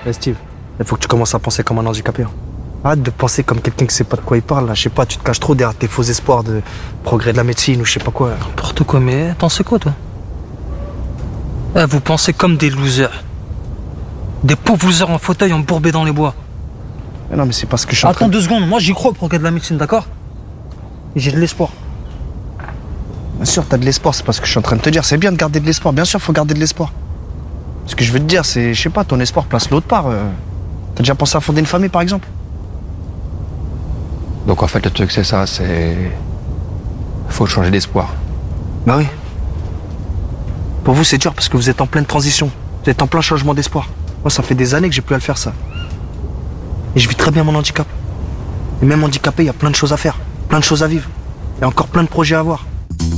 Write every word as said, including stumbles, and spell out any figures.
Eh Steve, il faut que tu commences à penser comme un handicapé. Hein. Arrête de penser comme quelqu'un qui sait pas de quoi il parle. Là. Je sais pas, tu te caches trop derrière tes faux espoirs de progrès de la médecine ou je sais pas quoi. N'importe quoi, mais t'en sais quoi, toi? Eh, vous pensez comme des losers. Des pauvres losers en fauteuil embourbés dans les bois. Mais non, mais c'est parce que je suis en Attends train de... deux secondes, moi j'y crois au progrès de la médecine, d'accord? Et j'ai de l'espoir. Bien sûr, t'as de l'espoir, c'est parce que je suis en train de te dire. C'est bien de garder de l'espoir, bien sûr, faut garder de l'espoir. Ce que je veux te dire, c'est, je sais pas, ton espoir place l'autre part. Euh... T'as déjà pensé à fonder une famille, par exemple? Donc en fait, le truc, c'est ça, c'est... Faut changer d'espoir. Bah oui. Pour vous, c'est dur parce que vous êtes en pleine transition. Vous êtes en plein changement d'espoir. Moi, ça fait des années que j'ai plus à le faire, ça. Et je vis très bien mon handicap. Et même handicapé, il y a plein de choses à faire, plein de choses à vivre. Il y a encore plein de projets à voir.